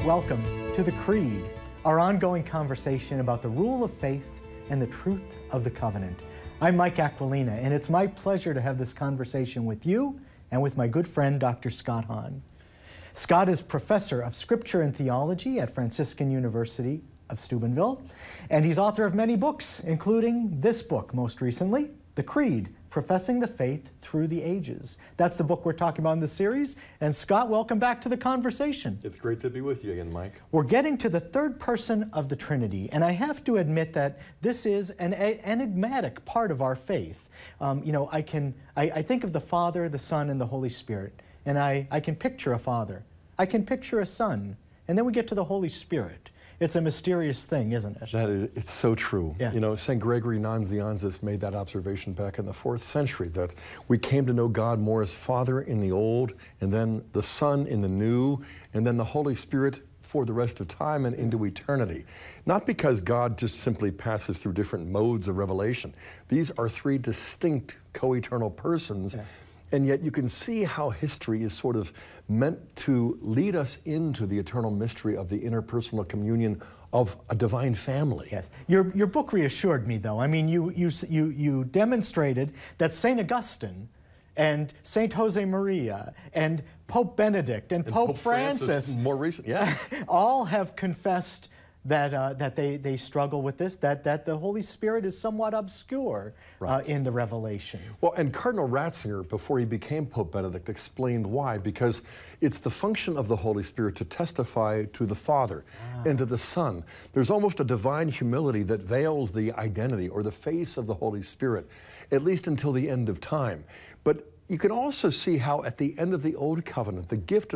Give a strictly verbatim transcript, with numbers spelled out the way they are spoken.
Welcome to The Creed, our ongoing conversation about the rule of faith and the truth of the covenant. I'm Mike Aquilina, and it's my pleasure to have this conversation with you and with my good friend, Doctor Scott Hahn. Scott is professor of Scripture and Theology at Franciscan University of Steubenville, and he's author of many books, including this book most recently, The Creed, Professing the Faith Through the Ages. That's the book we're talking about in the series. And Scott, welcome back to the conversation. It's great to be with you again, Mike. We're getting to the third person of the Trinity, and I have to admit that this is an enigmatic part of our faith. Um, you know, I can I, I think of the Father, the Son, and the Holy Spirit, and I, I can picture a Father. I can picture a Son, and then we get to the Holy Spirit. It's a mysterious thing, isn't it? That is, it's so true. Yeah. You know, Saint Gregory Nazianzus made that observation back in the fourth century, that we came to know God more as Father in the Old, and then the Son in the New, and then the Holy Spirit for the rest of time and into eternity. Not because God just simply passes through different modes of revelation. These are three distinct co-eternal persons. Yeah. And yet you can see how history is sort of meant to lead us into the eternal mystery of the interpersonal communion of a divine family. Yes. Your, your book reassured me, though. I mean, you, you, you, you demonstrated that Saint Augustine and Saint Josemaria and Pope Benedict and, and Pope, Pope Francis, Francis, more recent, yeah, all have confessed that uh, that they, they struggle with this, that, that the Holy Spirit is somewhat obscure right. uh, in the revelation. Well, and Cardinal Ratzinger, before he became Pope Benedict, explained why. Because it's the function of the Holy Spirit to testify to the Father ah. and to the Son. There's almost a divine humility that veils the identity or the face of the Holy Spirit, at least until the end of time. But you can also see how at the end of the Old Covenant, the gift of